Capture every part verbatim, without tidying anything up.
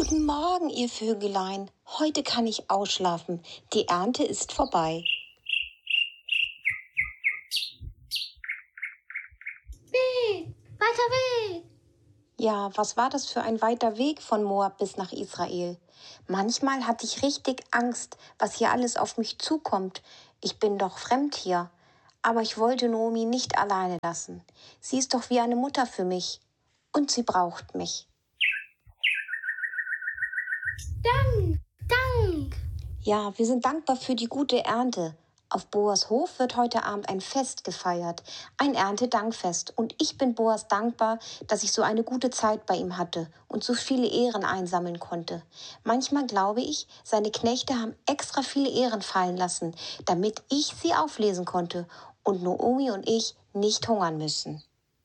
Guten Morgen, ihr Vögelein. Heute kann ich ausschlafen. Die Ernte ist vorbei. Weg, weiter Weg. Ja, was war das für ein weiter Weg von Moab bis nach Israel? Manchmal hatte ich richtig Angst, was hier alles auf mich zukommt. Ich bin doch fremd hier. Aber ich wollte Naomi nicht alleine lassen. Sie ist doch wie eine Mutter für mich. Und sie braucht mich. Dank, Dank. Ja, wir sind dankbar für die gute Ernte. Auf Boas Hof wird heute Abend ein Fest gefeiert, ein Erntedankfest. Und ich bin Boas dankbar, dass ich so eine gute Zeit bei ihm hatte und so viele Ehren einsammeln konnte. Manchmal glaube ich, seine Knechte haben extra viele Ehren fallen lassen, damit ich sie auflesen konnte und Naomi und ich nicht hungern müssen.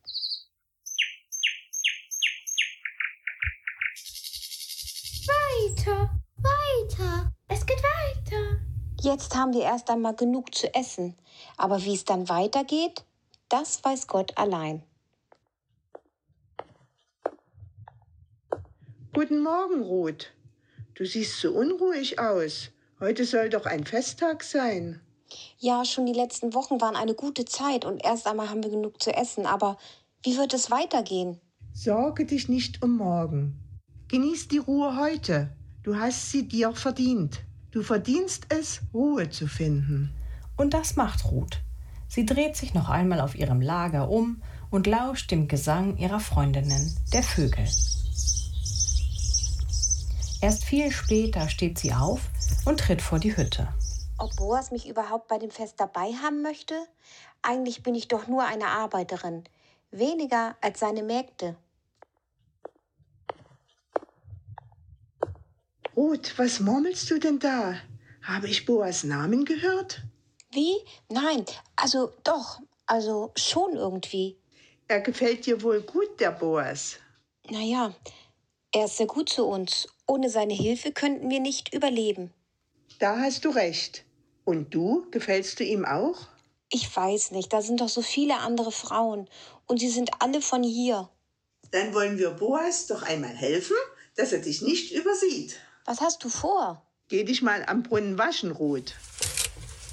Weiter, weiter. Es geht weiter. Jetzt haben wir erst einmal genug zu essen. Aber wie es dann weitergeht, das weiß Gott allein. Guten Morgen, Ruth. Du siehst so unruhig aus. Heute soll doch ein Festtag sein. Ja, schon die letzten Wochen waren eine gute Zeit und erst einmal haben wir genug zu essen. Aber wie wird es weitergehen? Sorge dich nicht um morgen. Genieß die Ruhe heute. Du hast sie dir verdient. Du verdienst es, Ruhe zu finden. Und das macht Ruth. Sie dreht sich noch einmal auf ihrem Lager um und lauscht dem Gesang ihrer Freundinnen, der Vögel. Erst viel später steht sie auf und tritt vor die Hütte. Ob Boas mich überhaupt bei dem Fest dabei haben möchte? Eigentlich bin ich doch nur eine Arbeiterin. Weniger als seine Mägde. Ruth, was murmelst du denn da? Habe ich Boas Namen gehört? Wie? Nein, also doch, also schon irgendwie. Er gefällt dir wohl gut, der Boas. Naja, er ist sehr gut zu uns. Ohne seine Hilfe könnten wir nicht überleben. Da hast du recht. Und du, gefällst du ihm auch? Ich weiß nicht, da sind doch so viele andere Frauen. Und sie sind alle von hier. Dann wollen wir Boas doch einmal helfen, dass er dich nicht übersieht. Was hast du vor? Geh dich mal am Brunnen waschen, Ruth.